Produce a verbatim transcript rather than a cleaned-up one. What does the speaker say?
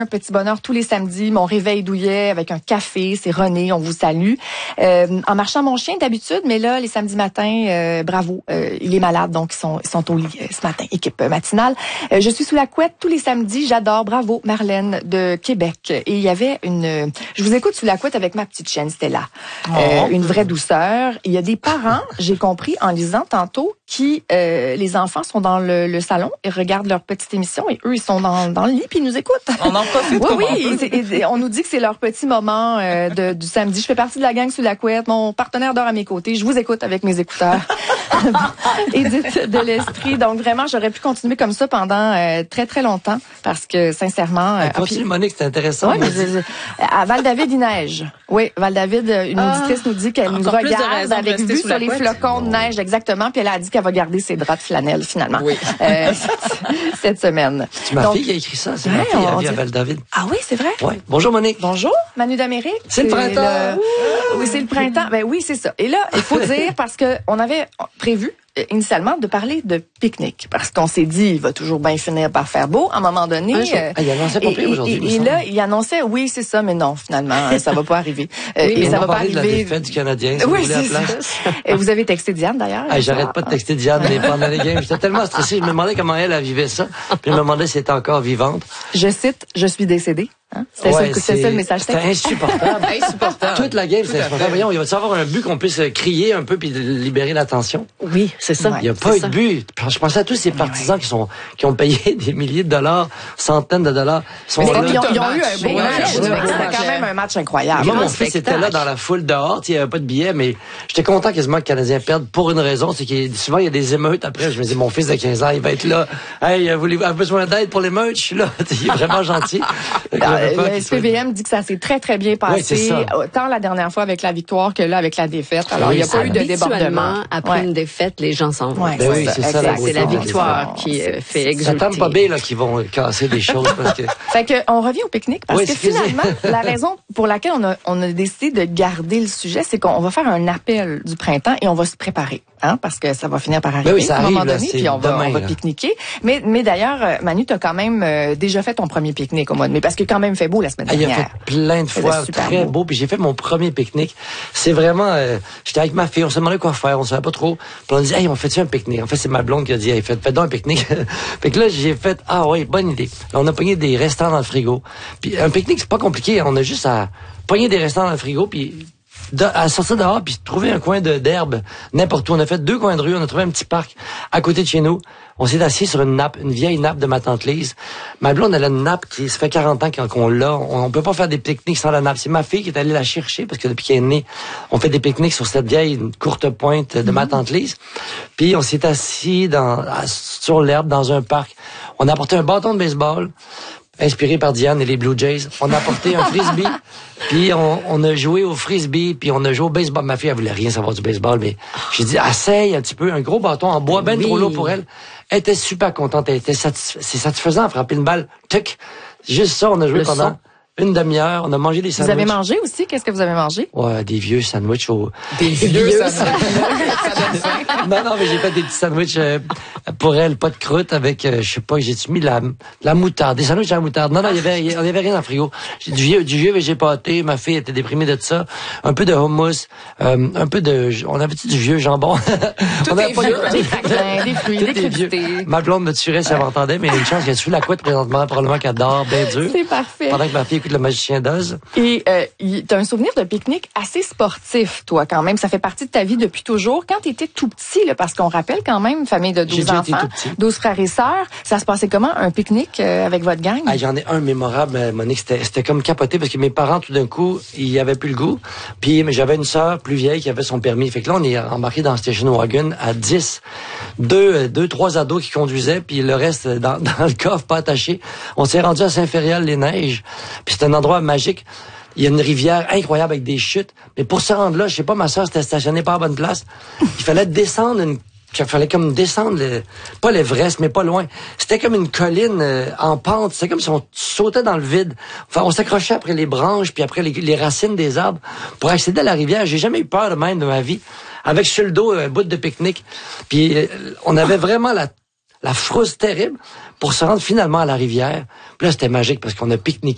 Un petit bonheur tous les samedis, mon réveil douillet avec un café, c'est René, on vous salue. Euh, en marchant mon chien d'habitude, mais là, les samedis matins, euh, bravo, euh, il est malade, donc ils sont, ils sont au lit euh, ce matin, équipe matinale. Euh, je suis sous la couette tous les samedis, j'adore, bravo, Marlène de Québec. Et il y avait une... Je vous écoute sous la couette avec ma petite chienne, Stella. Oh. Euh, une vraie douceur. Il y a des parents, j'ai compris en lisant tantôt, qui, euh, les enfants sont dans le, le salon et regardent leur petite émission et eux, ils sont dans, dans le lit puis ils nous écoutent. On en profite. Oui, oui, on, et, on nous dit que c'est leur petit moment euh, de, du samedi. Je fais partie de la gang sous la couette. Mon partenaire dort à mes côtés. Je vous écoute avec mes écouteurs. Édith de l'Estrie. Donc vraiment, j'aurais pu continuer comme ça pendant euh, très, très longtemps parce que sincèrement... Euh, continue, Monique, c'est intéressant. Oui, mais je, je, à Val-David, il neige. Oui, Val-David, une ah, auditrice nous dit qu'elle nous regarde avec vue sur les flocons de neige, exactement. Puis elle a dit qu'elle va garder ses draps de flanelle, finalement, oui. euh, cette semaine. C'est ma Donc, fille qui a écrit ça. C'est ouais, ma fille, elle vit à Val-David. Ah oui, c'est vrai? Oui. Bonjour, Monique. Bonjour, Manu d'Amérique. C'est le printemps. Le... Oui, c'est le printemps. Ben oui, c'est ça. Et là, il faut dire, parce que on avait prévu initialement de parler de pique-nique parce qu'on s'est dit il va toujours bien finir par faire beau à un moment donné. Ah, euh, ah, il annonçait pas pire aujourd'hui. Et, et là, il annonçait oui, c'est ça, mais non, finalement, ça va pas arriver. Euh, oui, et ça va pas arriver. De la défaite du Canadien. Si oui, vous c'est ça. Et vous avez texté Diane d'ailleurs. Ah, j'arrête pas de texter Diane mais pendant les games. J'étais tellement stressé, je me demandais comment elle, elle vivait ça. Puis je me demandais si elle était encore vivante. Je cite, je suis décédée. Hein? C'était ouais, ça, ça le message. C'était insupportable. insupportable. Toute la game, c'était insupportable. Voyons, il va y avoir un but qu'on puisse crier un peu puis libérer l'attention. Oui, c'est ça. Il n'y a pas eu de but. Je pensais à tous ces partisans qui sont qui ont payé des milliers de dollars, centaines de dollars. Sont là. Ils, ont, ils ont eu un beau match. C'était quand même un match incroyable. Moi, mon fils était là dans la foule dehors. Il n'y avait pas de billets, mais j'étais content quasiment que le Canadien perde pour une raison. C'est que souvent, il y a des émeutes après. Je me dis, mon fils de quinze ans, il va être là. Hey, voulez-vous avez besoin d'aide pour l'émeute? Je suis là. Il est vraiment gentil. Le S P V M dit que ça s'est très, très bien passé, oui, tant la dernière fois avec la victoire que là avec la défaite. Alors, oui, il n'y a pas eu de débordement. Après ouais. une défaite, les gens s'en vont. Ouais, ben oui, c'est ça. C'est la victoire qui euh, fait exulter. Ça tombe pas bien là qui vont casser des choses parce que. Fait que on revient au pique-nique parce oui, que finalement, la raison pour laquelle on a on a décidé de garder le sujet, c'est qu'on va faire un appel du printemps et on va se préparer, hein, parce que ça va finir par arriver ben oui, ça à un arrive, moment donné, là, puis on va demain, on va là. pique-niquer. Mais mais d'ailleurs, Manu, t'as quand même euh, déjà fait ton premier pique-nique au mois de mai parce que quand même fait beau la semaine dernière. Il a fait plein de fois, très beau. beau. Puis j'ai fait mon premier pique-nique. C'est vraiment, euh, j'étais avec ma fille, on se demandait quoi faire, on savait pas trop. Puis on dit, hey, on fait-tu un pique-nique? En fait, c'est ma blonde qui a dit, hey, faites, faites donc un pique-nique. Fait que là, j'ai fait, ah oui, bonne idée. Là, on a pogné des restants dans le frigo. Puis un pique-nique, c'est pas compliqué. On a juste à pogner des restants dans le frigo, puis de, à sortir dehors, puis trouver un coin de d'herbe n'importe où. On a fait deux coins de rue, on a trouvé un petit parc à côté de chez nous. On s'est assis sur une nappe, une vieille nappe de ma tante Lise. Ma blonde, elle a une nappe qui, ça fait quarante ans qu'on l'a. On, on peut pas faire des pique-niques sans la nappe. C'est ma fille qui est allée la chercher parce que depuis qu'elle est née, on fait des pique-niques sur cette vieille courte pointe de mm-hmm. ma tante Lise. Puis on s'est assis dans, à, sur l'herbe dans un parc. On a apporté un bâton de baseball inspiré par Diane et les Blue Jays. On a apporté un frisbee, puis on, on a joué au frisbee, puis on a joué au baseball. Ma fille, elle voulait rien savoir du baseball, mais j'ai dit, essaye un petit peu, un gros bâton en bois, ben oui. trop lourd pour elle. Elle était super contente, elle était satisf... c'est satisfaisant, frapper une balle, tuc. Juste ça, on a joué Le pendant... Son. Une demi-heure, on a mangé des sandwichs. Vous avez mangé aussi? Qu'est-ce que vous avez mangé? Ouais, des vieux sandwichs au... Des vieux sandwichs? Non, non, mais j'ai fait des petits sandwichs euh, pour elle, pas de croûte, avec, euh, je sais pas, j'ai mis la, la moutarde, des sandwichs à la moutarde. Non, non, il y avait, il y avait rien dans le frigo. J'ai du vieux, du vieux végé pâté, ma fille était déprimée de ça. Un peu de hummus, euh, un peu de, on avait-tu du vieux jambon? Tout on est pas vieux. de... Des craquelins, des fruits, des crudités. Ma blonde me tuerait si elle m'entendait, mais il y a une chance qu'elle suit la couette présentement, probablement qu'elle dort bien dur. C'est parfait. Pendant que ma fille écoute Le Magicien d'Oz. Et euh, t'as un souvenir de pique-nique assez sportif, toi, quand même. Ça fait partie de ta vie depuis toujours. Quand t'étais tout petit, là, parce qu'on rappelle quand même, famille de douze enfants, douze frères et sœurs, ça se passait comment, un pique-nique euh, avec votre gang? Ah, j'en ai un mémorable, Monique. C'était, c'était comme capoté parce que mes parents, tout d'un coup, ils avaient plus le goût. Puis j'avais une sœur plus vieille qui avait son permis. Fait que là, on est embarqué dans le station wagon à dix. Deux, deux, trois ados qui conduisaient, puis le reste dans, dans le coffre, pas attaché. On s'est rendu à Saint-Férial-les-Neiges. Puis c'est un endroit magique. Il y a une rivière incroyable avec des chutes. Mais pour se rendre là, je sais pas, ma sœur s'était stationnée pas à bonne place. Il fallait descendre une, il fallait comme descendre le, pas l'Everest, mais pas loin. C'était comme une colline euh, en pente. C'était comme si on sautait dans le vide. Enfin, on s'accrochait après les branches puis après les, les racines des arbres pour accéder à la rivière. J'ai jamais eu peur de même de ma vie. Avec sur le dos un bout de pique-nique. Puis euh, on avait vraiment la, la frousse terrible pour se rendre finalement à la rivière. Puis là, c'était magique parce qu'on a pique-niqué.